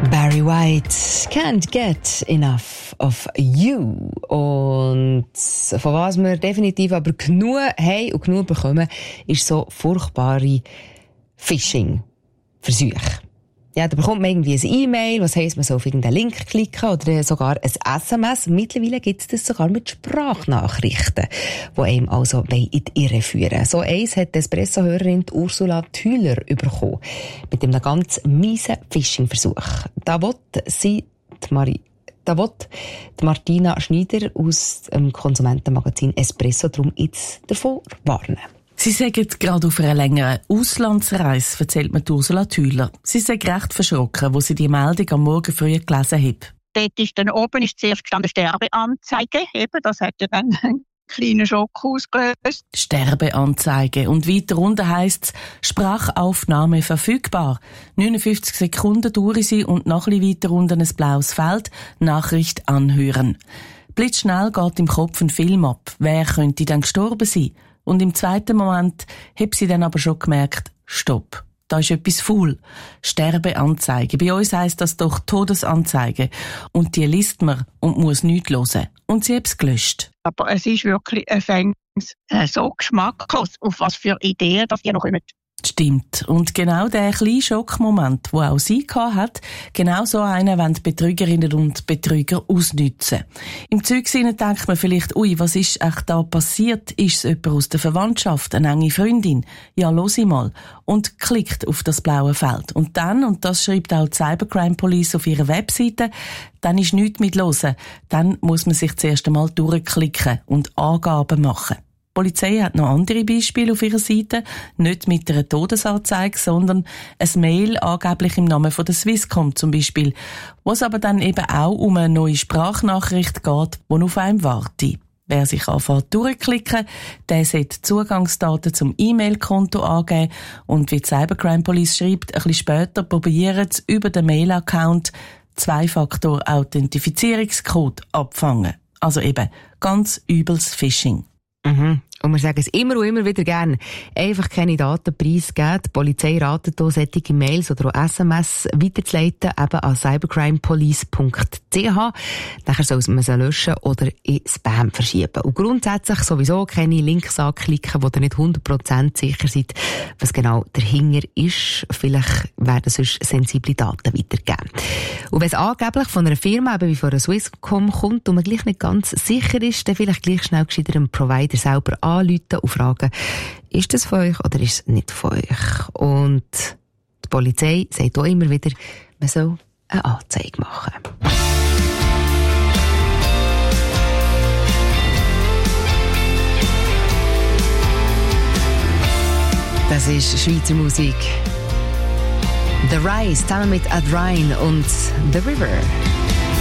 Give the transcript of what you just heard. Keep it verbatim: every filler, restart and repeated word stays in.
Barry White, Can't Get Enough of You. Und von was wir definitiv aber genug haben und genug bekommen, ist so furchtbare Phishing-Versuche. Ja, da bekommt man irgendwie ein E-Mail, was heisst, man soll auf irgendeinen Link klicken oder sogar ein S M S. Mittlerweile gibt es das sogar mit Sprachnachrichten, die einem also in die Irre führen. So eins hat die Espresso-Hörerin Ursula Thüler bekommen. Mit einem ganz miesen Phishing-Versuch. Da will sie, die Marie, da will die Martina Schneider aus dem Konsumentenmagazin Espresso darum jetzt davor warnen. Sie sagen gerade auf einer längeren Auslandsreise, erzählt mir Ursula Thüler. Sie sind recht verschrocken, wo sie die Meldung am Morgen früh gelesen hat. Dort ist dann oben ist zuerst gestanden Sterbeanzeige. Eben, das hat ja dann einen kleinen Schock ausgelöst. Sterbeanzeige. Und weiter unten heisst es, Sprachaufnahme verfügbar. neunundfünfzig Sekunden dauern sie und noch ein bisschen weiter unten ein blaues Feld, Nachricht anhören. Blitzschnell geht im Kopf ein Film ab. Wer könnte dann gestorben sein? Und im zweiten Moment hat sie dann aber schon gemerkt, stopp, da ist etwas faul. Sterbeanzeige. Bei uns heisst das doch Todesanzeige. Und die liest man und muss nichts hören. Und sie hat es gelöscht. Aber es ist wirklich ein Fängnis, äh, so geschmacklos, auf was für Ideen, dass die noch kommen. Stimmt. Und genau der kleine Schockmoment, den auch sie hatte, genau so einen wollen die Betrügerinnen und Betrüger ausnutzen. Im Zeugsinne denkt man vielleicht, ui, was ist echt da passiert? Ist es jemand aus der Verwandtschaft, eine enge Freundin? Ja, los mal. Und klickt auf das blaue Feld. Und dann, und das schreibt auch die Cybercrime Police auf ihrer Webseite, dann ist nichts mit hören. Dann muss man sich zuerst einmal durchklicken und Angaben machen. Die Polizei hat noch andere Beispiele auf ihrer Seite, nicht mit einer Todesanzeige, sondern ein Mail angeblich im Namen von der Swisscom zum Beispiel, wo es aber dann eben auch um eine neue Sprachnachricht geht, die auf einem wartet. Wer sich anfängt durchklicken, der sollte Zugangsdaten zum E-Mail-Konto angeben und wie die Cybercrime Police schreibt, ein bisschen später probieren sie über den Mail-Account Zwei-Faktor-Authentifizierungscode abfangen. Also eben ganz übles Phishing. Mhm. Und wir sagen es immer und immer wieder gerne. Einfach keine Daten preisgeben. Die Polizei ratet hier, solche Mails oder auch S M S weiterzuleiten, eben an cybercrimepolice punkt c h. Nachher soll man sie löschen oder in Spam verschieben. Und grundsätzlich sowieso keine Links anklicken, wo ihr nicht hundert Prozent sicher seid, was genau dahinter ist. Vielleicht werden sonst sensible Daten weitergegeben. Und wenn es angeblich von einer Firma, eben wie von einer Swisscom kommt und man gleich nicht ganz sicher ist, dann vielleicht gleich schnell gescheiter dem Provider selber anrufen und fragen, ist das von euch oder ist es nicht von euch? Und die Polizei sagt auch immer wieder, man soll eine Anzeige machen. Das ist Schweizer Musik. The Rise zusammen mit Adrien und The River.